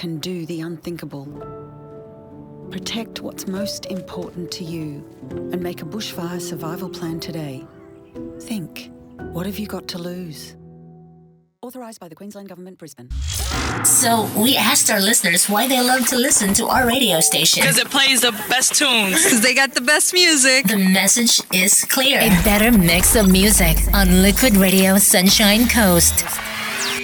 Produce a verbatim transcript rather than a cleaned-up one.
can do the unthinkable. Protect what's most important to you and make a bushfire survival plan today. Think, what have you got to lose? Authorised by the Queensland Government, Brisbane. So we asked our listeners why they love to listen to our radio station. Because it plays the best tunes. Because they got the best music. The message is clear. A better mix of music on Liquid Radio Sunshine Coast.